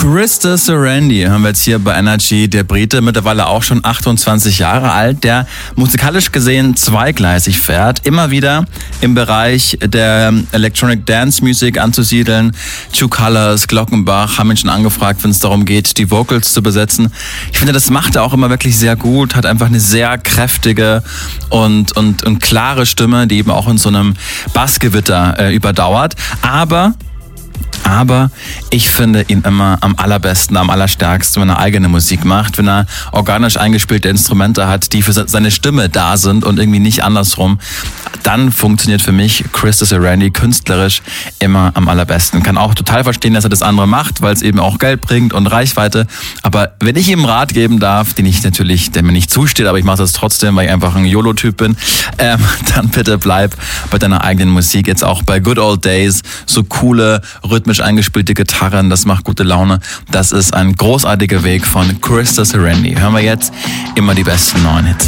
Krista Sarandí haben wir jetzt hier bei Energy. Der Brite, mittlerweile auch schon 28 Jahre alt, der musikalisch gesehen zweigleisig fährt, immer wieder im Bereich der Electronic Dance Music anzusiedeln. True Colors, Glockenbach haben ihn schon angefragt, wenn es darum geht, die Vocals zu besetzen. Ich finde, das macht er auch immer wirklich sehr gut, hat einfach eine sehr kräftige und klare Stimme, die eben auch in so einem Bassgewitter überdauert. Aber ich finde ihn immer am allerbesten, am allerstärksten, wenn er eigene Musik macht, wenn er organisch eingespielte Instrumente hat, die für seine Stimme da sind und irgendwie nicht andersrum. Dann funktioniert für mich Krista Sarandí künstlerisch immer am allerbesten. Kann auch total verstehen, dass er das andere macht, weil es eben auch Geld bringt und Reichweite. Aber wenn ich ihm einen Rat geben darf, der mir nicht zusteht, aber ich mache das trotzdem, weil ich einfach ein YOLO-Typ bin, dann bitte bleib bei deiner eigenen Musik. Jetzt auch bei Good Old Days, so coole, rhythmisch eingespielte Gitarren, das macht gute Laune. Das ist ein großartiger Weg von Krista Sarandí. Hören wir jetzt immer die besten neuen Hits.